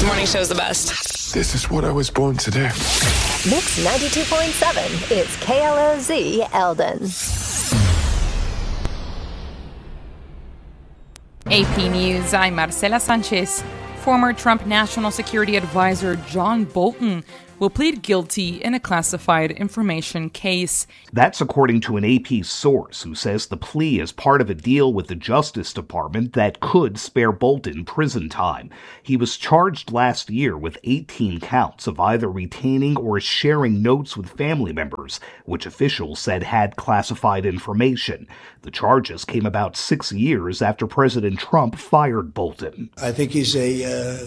The morning show's the best. This is what I was born to do. Mix 92.7 is KLOZ Eldon. AP News, I'm Marcela Sanchez. Former Trump National Security Advisor John Bolton will plead guilty in a classified information case. That's according to an AP source who says the plea is part of a deal with the Justice Department that could spare Bolton prison time. He was charged last year with 18 counts of either retaining or sharing notes with family members, which officials said had classified information. The charges came about 6 years after President Trump fired Bolton. I think he's a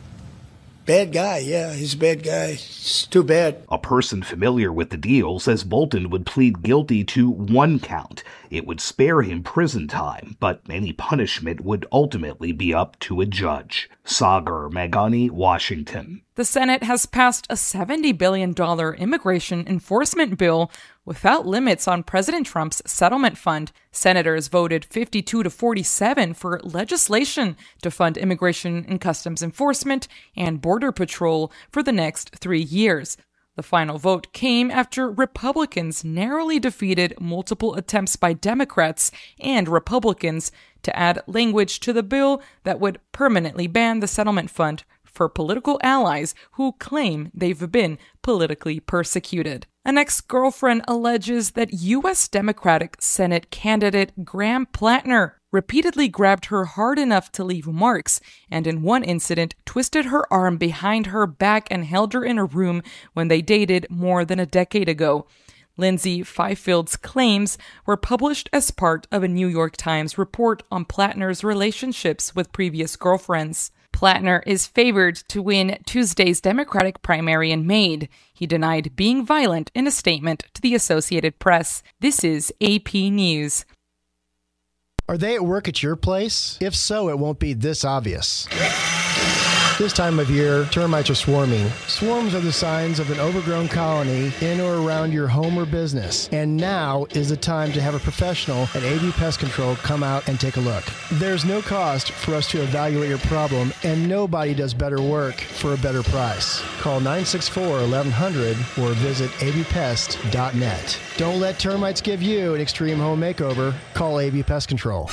bad guy. Yeah, he's a bad guy. It's too bad. A person familiar with the deal says Bolton would plead guilty to one count. It would spare him prison time, but any punishment would ultimately be up to a judge. Sagar Meghani, Washington. The Senate has passed a $70 billion immigration enforcement bill without limits on President Trump's settlement fund. Senators voted 52 to 47 for legislation to fund immigration and customs enforcement and border patrol for the next 3 years. The final vote came after Republicans narrowly defeated multiple attempts by Democrats and Republicans to add language to the bill that would permanently ban the settlement fund for political allies who claim they've been politically persecuted. An ex-girlfriend alleges that U.S. Democratic Senate candidate Graham Plattner repeatedly grabbed her hard enough to leave marks, and in one incident twisted her arm behind her back and held her in a room when they dated more than a decade ago. Lindsay Fifield's claims were published as part of a New York Times report on Plattner's relationships with previous girlfriends. Plattner is favored to win Tuesday's Democratic primary in Maine. He denied being violent in a statement to the Associated Press. This is AP News. Are they at work at your place? If so, it won't be this obvious. This time of year, termites are swarming. Swarms are the signs of an overgrown colony in or around your home or business. And now is the time to have a professional at AV Pest Control come out and take a look. There's no cost for us to evaluate your problem, and nobody does better work for a better price. Call 964-1100 or visit avpest.net. Don't let termites give you an extreme home makeover. Call AV Pest Control.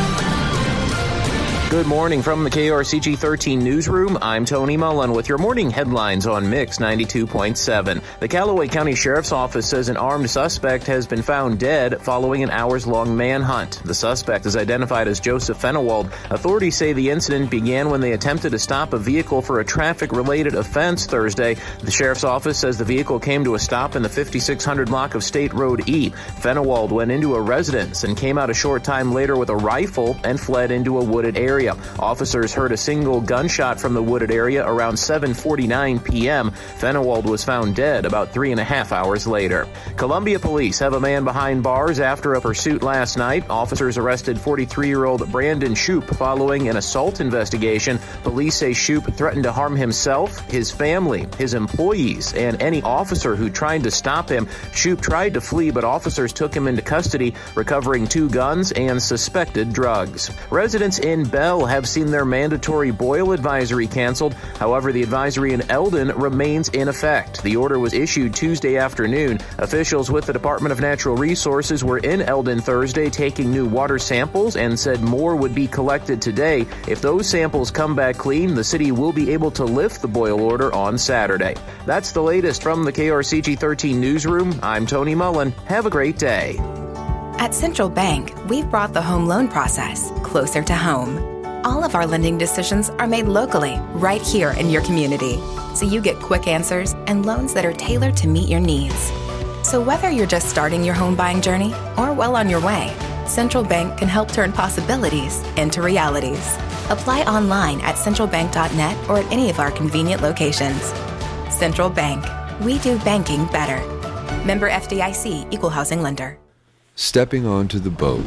Good morning from the KRCG 13 newsroom. I'm Tony Mullen with your morning headlines on Mix 92.7. The Callaway County Sheriff's Office says an armed suspect has been found dead following an hours-long manhunt. The suspect is identified as Joseph Fenewald. Authorities say the incident began when they attempted to stop a vehicle for a traffic-related offense Thursday. The Sheriff's Office says the vehicle came to a stop in the 5600 block of State Road E. Fenewald went into a residence and came out a short time later with a rifle and fled into a wooded area. Officers heard a single gunshot from the wooded area around 7:49 p.m. Fenewald was found dead about 3.5 hours later. Columbia police have a man behind bars after a pursuit last night. Officers arrested 43-year-old Brandon Shoup following an assault investigation. Police say Shoup threatened to harm himself, his family, his employees, and any officer who tried to stop him. Shoup tried to flee, but officers took him into custody, recovering 2 guns and suspected drugs. Residents in Bell have seen their mandatory boil advisory canceled. However, the advisory in Eldon remains in effect. The order was issued Tuesday afternoon. Officials with the Department of Natural Resources were in Eldon Thursday taking new water samples and said more would be collected today. If those samples come back clean, the city will be able to lift the boil order on Saturday. That's the latest from the KRCG 13 newsroom. I'm Tony Mullen. Have a great day. At Central Bank, we've brought the home loan process closer to home. All of our lending decisions are made locally, right here in your community, so you get quick answers and loans that are tailored to meet your needs. So whether you're just starting your home buying journey or well on your way, Central Bank can help turn possibilities into realities. Apply online at centralbank.net or at any of our convenient locations. Central Bank. We do banking better. Member FDIC, Equal Housing Lender. Stepping onto the boat.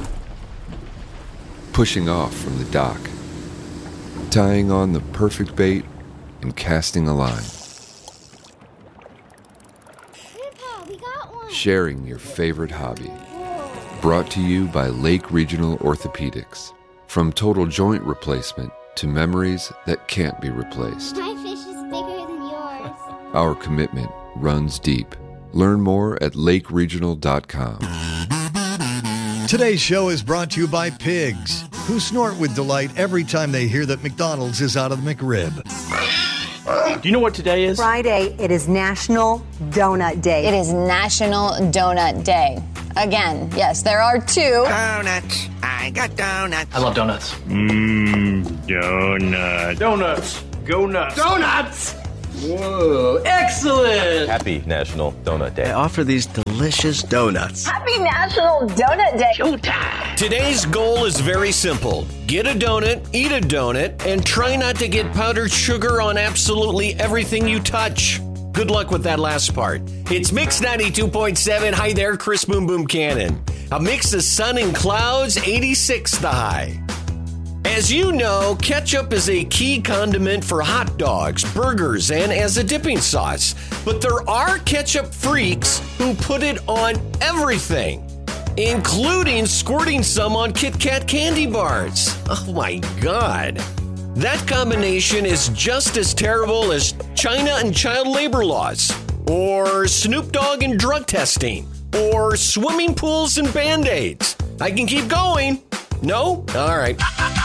Pushing off from the dock. Tying on the perfect bait and casting a line. Grandpa, we got one. Sharing your favorite hobby. Brought to you by Lake Regional Orthopedics. From total joint replacement to memories that can't be replaced. My Our commitment runs deep. Learn more at lakeregional.com. Today's show is brought to you by Pigs, who snort with delight every time they hear that McDonald's is out of the McRib. Do you know what today is? Friday. It is National Donut Day. It is National Donut Day. Again, yes, there are two. Donuts. I got donuts. I love donuts. Donuts. Donuts. Go nuts. Donuts! Whoa, excellent! Happy National Donut Day. I offer these delicious donuts. Happy National Donut Day. Showtime. Today's goal is very simple. Get a donut, eat a donut, and try not to get powdered sugar on absolutely everything you touch. Good luck with that last part. It's Mix 92.7. Hi there, Chris Boom Boom Cannon. A mix of sun and clouds, 86 the high. As you know, ketchup is a key condiment for hot dogs, burgers, and as a dipping sauce. But there are ketchup freaks who put it on everything, including squirting some on Kit Kat candy bars. Oh my God. That combination is just as terrible as China and child labor laws, or Snoop Dogg and drug testing, or swimming pools and Band-Aids. I can keep going. No? All right.